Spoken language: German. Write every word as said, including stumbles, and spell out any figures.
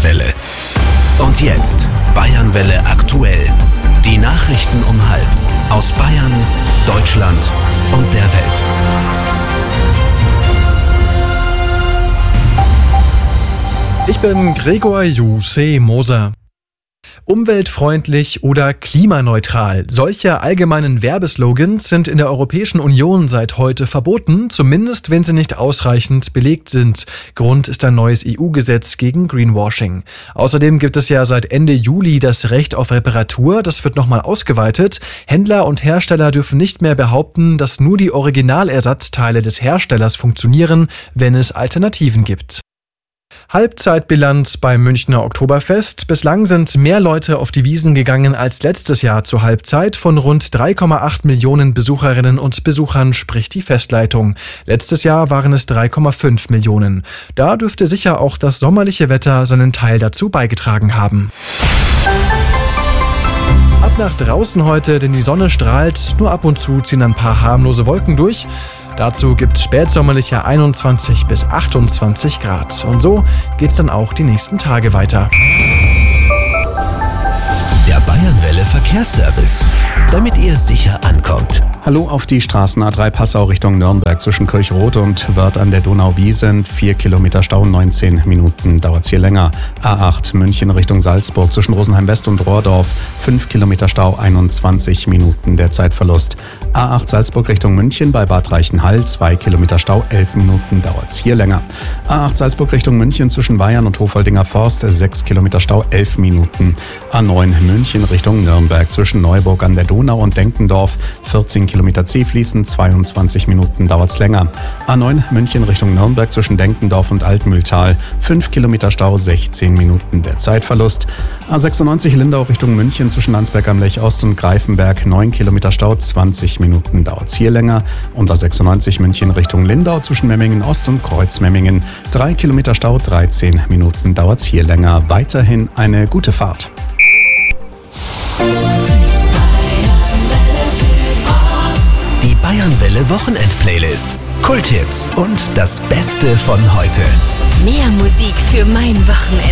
Bayernwelle. Und jetzt Bayernwelle aktuell. Die Nachrichten um halb aus Bayern, Deutschland und der Welt. Ich bin Gregor Juseh Moser. Umweltfreundlich oder klimaneutral. Solche allgemeinen Werbeslogans sind in der Europäischen Union seit heute verboten, zumindest wenn sie nicht ausreichend belegt sind. Grund ist ein neues E U-Gesetz gegen Greenwashing. Außerdem gibt es ja seit Ende Juli das Recht auf Reparatur. Das wird nochmal ausgeweitet. Händler und Hersteller dürfen nicht mehr behaupten, dass nur die Originalersatzteile des Herstellers funktionieren, wenn es Alternativen gibt. Halbzeitbilanz beim Münchner Oktoberfest. Bislang sind mehr Leute auf die Wiesn gegangen als letztes Jahr zur Halbzeit. Von rund drei Komma acht Millionen Besucherinnen und Besuchern spricht die Festleitung. Letztes Jahr waren es drei Komma fünf Millionen. Da dürfte sicher auch das sommerliche Wetter seinen Teil dazu beigetragen haben. Ab nach draußen heute, denn die Sonne strahlt. Nur ab und zu ziehen ein paar harmlose Wolken durch. Dazu gibt es spätsommerliche einundzwanzig bis achtundzwanzig Grad. Und so geht's dann auch die nächsten Tage weiter. Der Bayernwelle Verkehrsservice, damit ihr sicher ankommt. Hallo auf die Straßen A drei Passau Richtung Nürnberg zwischen Kirchrot und Wörth an der Donau-Wiesent. vier Kilometer Stau, neunzehn Minuten dauert's hier länger. A acht München Richtung Salzburg zwischen Rosenheim West und Rohrdorf. fünf Kilometer Stau, einundzwanzig Minuten der Zeitverlust. A acht Salzburg Richtung München bei Bad Reichenhall. zwei Kilometer Stau, elf Minuten dauert's hier länger. A acht Salzburg Richtung München zwischen Bayern und Hofoldinger Forst. sechs Kilometer Stau, elf Minuten. A neun München Richtung Nürnberg zwischen Neuburg an der Donau und Denkendorf. vierzehn Kilometer Zähfließen, zweiundzwanzig Minuten dauert's länger. A neun München Richtung Nürnberg zwischen Denkendorf und Altmühltal. fünf Kilometer Stau, sechzehn Minuten der Zeitverlust. A sechsundneunzig Lindau Richtung München zwischen Landsberg am Lech Ost und Greifenberg. neun Kilometer Stau, zwanzig Minuten dauert's hier länger. Und A sechsundneunzig München Richtung Lindau zwischen Memmingen Ost und Kreuzmemmingen. drei Kilometer Stau, dreizehn Minuten dauert's hier länger. Weiterhin eine gute Fahrt. Die Bayernwelle Wochenend-Playlist. Kulthits und das Beste von heute. Mehr Musik für mein Wochenende.